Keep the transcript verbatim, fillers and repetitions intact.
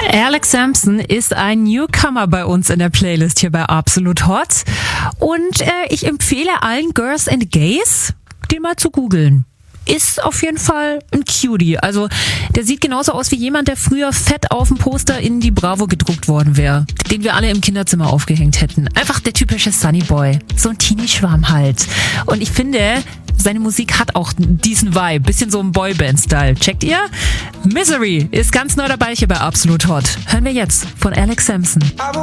Alex Sampson ist ein Newcomer bei uns in der Playlist hier bei Absolut Hot. Und äh, ich empfehle allen Girls and Gays, den mal zu googeln. Ist auf jeden Fall ein Cutie. Also der sieht genauso aus wie jemand, der früher fett auf dem Poster in die Bravo gedruckt worden wäre, den wir alle im Kinderzimmer aufgehängt hätten. Einfach der typische Sunny Boy. So ein Teenie-Schwarm halt. Und ich finde, seine Musik hat auch diesen Vibe. Bisschen so ein Boyband-Style. Checkt ihr? Misery ist ganz neu dabei hier bei Absolut Hot. Hören wir jetzt von Alex Sampson.